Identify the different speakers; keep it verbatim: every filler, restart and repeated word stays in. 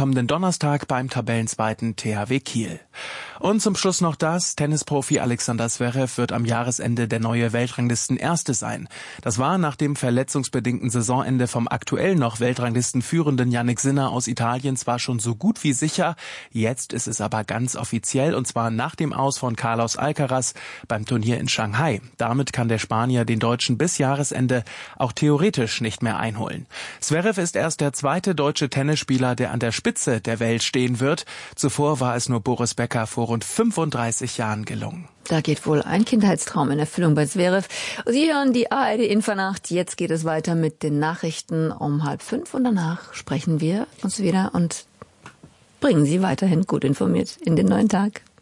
Speaker 1: kommenden Donnerstag beim Tabellenzweiten T H W Kiel. Und zum Schluss noch das: Tennisprofi Alexander Zverev wird am Jahresende der neue Weltranglisten-Erste sein. Das war nach dem verletzungsbedingten Saisonende vom aktuell noch Weltranglistenführenden Jannik Sinner aus Italien zwar schon so gut wie sicher, jetzt ist es aber ganz offiziell, und zwar nach dem Aus von Carlos Alcaraz beim Turnier in Shanghai. Damit kann der Spanier den Deutschen bis Jahresende auch theoretisch nicht mehr einholen. Zverev ist erst der zweite deutsche Tennisspieler, der an der Spitze der Welt stehen wird. Zuvor war es nur Boris Becker vor rund fünfunddreißig Jahren gelungen.
Speaker 2: Da geht wohl ein Kindheitstraum in Erfüllung bei Zverev. Sie hören die A R D-Infonacht. Jetzt geht es weiter mit den Nachrichten um halb fünf und danach sprechen wir uns wieder und bringen Sie weiterhin gut informiert in den neuen Tag.